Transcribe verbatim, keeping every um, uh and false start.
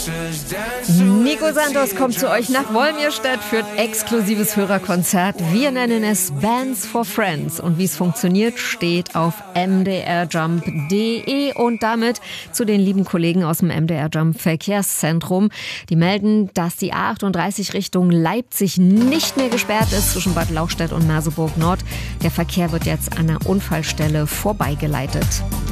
Nico Santos kommt zu euch nach Wolmirstedt für ein exklusives Hörerkonzert. Wir nennen es Bands for Friends. Und wie es funktioniert, steht auf m d r jump punkt d e. Und damit zu den lieben Kollegen aus dem M D R Jump Verkehrszentrum. Die melden, dass die A achtunddreißig Richtung Leipzig nicht mehr gesperrt ist zwischen Bad Lauchstädt und Merseburg Nord. Der Verkehr wird jetzt an der Unfallstelle vorbeigeleitet.